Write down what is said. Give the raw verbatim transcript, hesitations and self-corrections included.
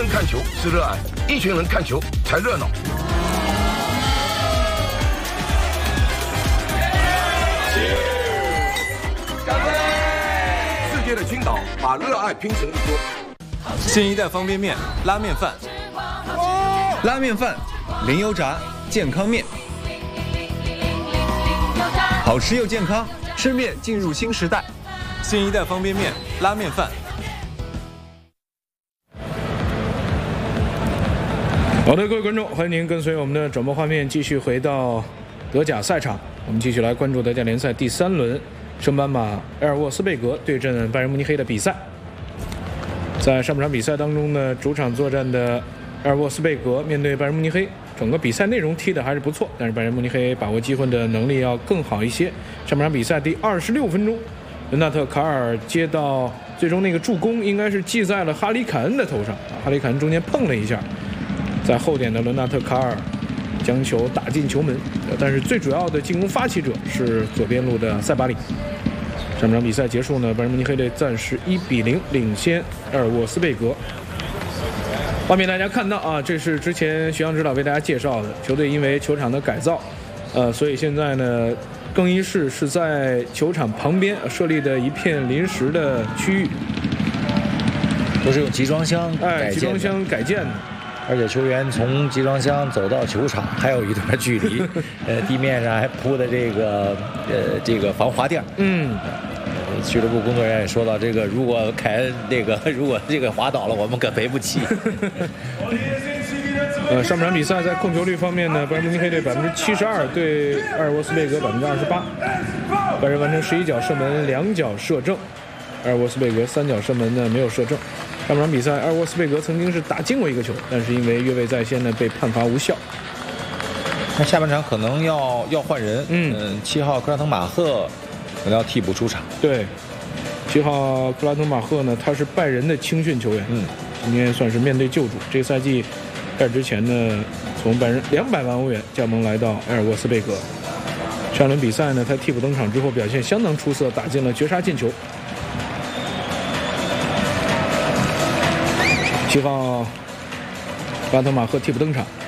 人看球是热爱，一群人看球才热闹。干杯！世界的青岛把热爱拼成一锅。 新一代方便面拉面饭， 拉面饭，零油炸，健康面，好吃又健康，吃面进入新时代。 新一代方便面拉面饭。 好的，各位观众，欢迎您跟随我们的转播画面继续回到德甲赛场。我们继续来关注德甲联赛第三轮，圣班马埃尔沃斯贝格对阵拜仁慕尼黑的比赛。在上半场比赛当中呢，主场作战的埃尔沃斯贝格面对拜仁慕尼黑，整个比赛内容踢得还是不错，但是拜仁慕尼黑把握机会的能力要更好一些。上半场比赛第二十六分钟，伦纳特·卡尔接到，最终那个助攻应该是记在了哈里凯恩的头上，哈里凯恩中间碰了一下，在后点的伦纳特·卡尔将球打进球门，但是最主要的进攻发起者是左边路的塞巴里。上半场比赛结束呢，拜仁慕尼黑队暂时一比零领先埃尔沃斯贝格。画面大家看到啊，这是之前徐阳指导为大家介绍的，球队因为球场的改造，呃，所以现在呢，更衣室是在球场旁边设立的一片临时的区域， 都是用集装箱哎， 改建的， 集装箱改建的。 而且球员从集装箱走到球场还有一段距离，呃，地面上还铺的这个呃这个防滑垫。 嗯， 俱乐部工作人员也说到，这个如果凯恩这个如果这个滑倒了，我们可赔不起。 呃，上半场比赛在控球率方面呢，拜仁慕尼黑队百分之七十二，对埃尔沃斯贝格百分之二十八，拜仁完成十一脚射门，两脚射正，埃尔沃斯贝格三脚射门呢没有射正。上半场比赛，埃尔沃斯贝格曾经是打进过一个球，但是因为越位在先呢，被判罚无效。 那下半场可能要要换人， 嗯， 七、呃、号克拉滕马赫可能要替补出场。 对，七号克拉滕马赫呢，他是拜仁的青训球员， 嗯， 今天算是面对救主。这个赛季开始之前呢，从拜仁两百万欧元加盟来到埃尔沃斯贝格。上轮比赛呢，他替补登场之后表现相当出色，打进了绝杀进球。七号巴特马赫替补登场，